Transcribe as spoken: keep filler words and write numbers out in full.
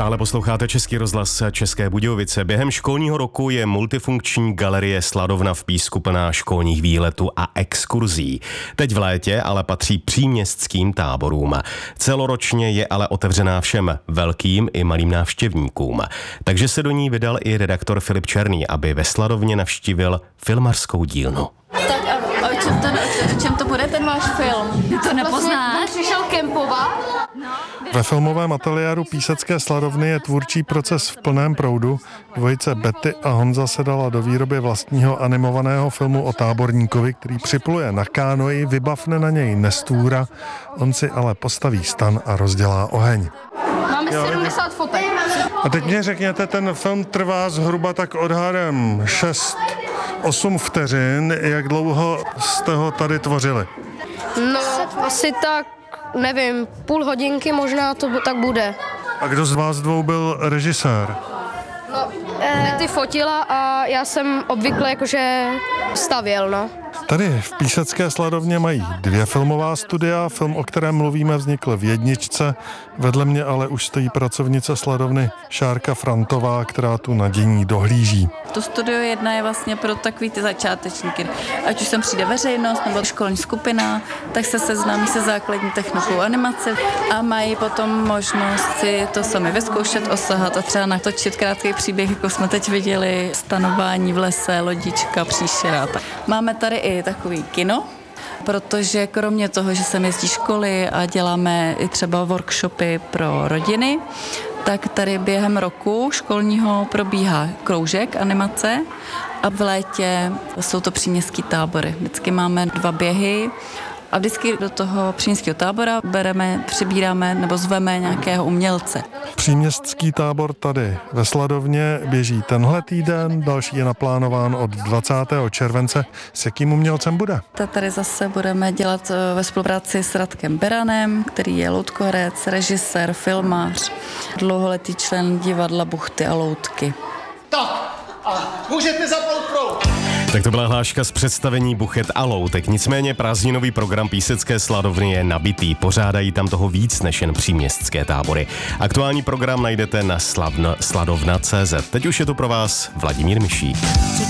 Stále posloucháte Český rozhlas České Budějovice. Během školního roku je multifunkční galerie Sladovna v Písku plná školních výletů a exkurzí. Teď v létě ale patří příměstským táborům. Celoročně je ale otevřená všem velkým i malým návštěvníkům. Takže se do ní vydal i redaktor Filip Černý, aby ve Sladovně navštívil filmařskou dílnu. Tak a o čem to, o čem to bude ten váš film? To nepoznáš? Vlastně přišel kempovat? Ve filmovém ateliéru Písecké Sladovny je tvůrčí proces v plném proudu. Dvojice Betty a Honza se dala do výroby vlastního animovaného filmu o táborníkovi, který připluje na kánoji, vybavne na něj nestůra, on si ale postaví stan a rozdělá oheň. Máme sedmdesát fotek. A teď mě řekněte, ten film trvá zhruba tak odhadem šest osm vteřin. Jak dlouho jste ho tady tvořili? No, asi tak, nevím, půl hodinky možná to tak bude. A kdo z vás dvou byl režisér? No, ty fotila a já jsem obvykle jakože stavěl, no. Tady v Písecké Sladovně mají dvě filmová studia. Film, o kterém mluvíme, vznikl v jedničce. Vedle mě ale už stojí pracovnice Sladovny Šárka Frantová, která tu na dění dohlíží. To studio jedna je vlastně pro takový ty začátečníky. Ať už sem přijde veřejnost nebo školní skupina, tak se seznámí se základní technikou animace a mají potom možnost si to sami vyzkoušet, osahat a třeba natočit krátký příběh, jako jsme teď viděli, stanování v lese, lodička, příšera. Máme tady i takový kino, protože kromě toho, že sem jezdí školy a děláme i třeba workshopy pro rodiny, tak tady během roku školního probíhá kroužek animace a v létě jsou to příměstský tábory. Vždycky máme dva běhy a vždycky do toho příměstského tábora bereme, přibíráme nebo zveme nějakého umělce. Příměstský tábor tady ve Sladovně běží tenhle týden, další je naplánován od dvacátého července. S jakým umělcem bude? Tady zase budeme dělat ve spolupráci s Radkem Beranem, který je loutkoherec, režisér, filmář, dlouholetý člen divadla Buchty a loutky. Tak a můžete zapnout proud. Tak to byla hláška z představení Buchet a loutek. Nicméně prázdninový program Písecké Sladovny je nabitý. Pořádají tam toho víc než jen příměstské tábory. Aktuální program najdete na sladovna tečka cé zet. Teď už je tu pro vás Vladimír Mišík.